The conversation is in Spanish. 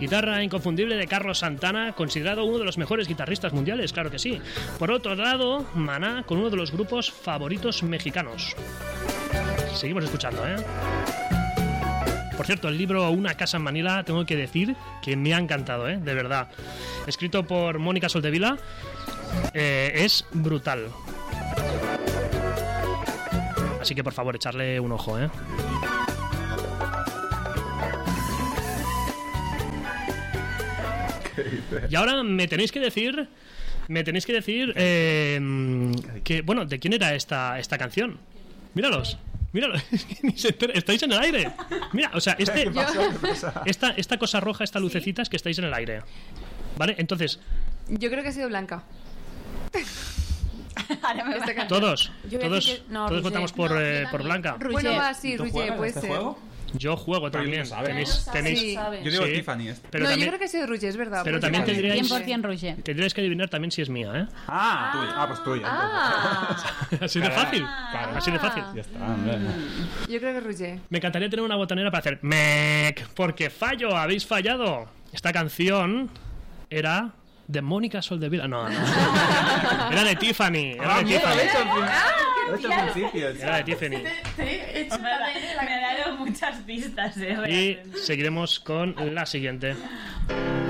Guitarra inconfundible de Carlos Santana, considerado uno de los mejores guitarristas mundiales, claro que sí. Por otro lado, Maná, con uno de los grupos favoritos mexicanos. Seguimos escuchando, ¿eh? Por cierto, el libro Una casa en Manila, tengo que decir que me ha encantado, ¿eh? De verdad. Escrito por Mónica Soldevila, es brutal. Así que por favor, echarle un ojo, ¿eh? Y ahora me tenéis que decir que, bueno, ¿de quién era esta canción? Míralos, es que ni se entera. Estáis en el aire. Mira, o sea, esta cosa roja, esta lucecita es que estáis en el aire. ¿Vale? Entonces, yo creo que ha sido Blanca. Todos Roger. votamos por Blanca. Bueno, va, sí, Roger, puede ser. Yo juego también. Tenéis. Sí. Yo digo Sí. Tiffany. Pero no, también, yo creo que ha sido Roger, es verdad. pero porque también también- tendríais 100% que adivinar también si es mía, ¿eh? Tuya. Pues tuya. Así de fácil. Claro. Así de fácil. Ya está, hombre. Yo creo que es Roger. Me encantaría tener una botonera para hacer mec, porque fallo, habéis fallado. Esta canción era de Mónica Soldevila. No. Era de Tiffany. Era de Tiffany. Lo he hecho al principio. Era de Tiffany. Me ha dado muchas pistas, Y seguiremos con la siguiente.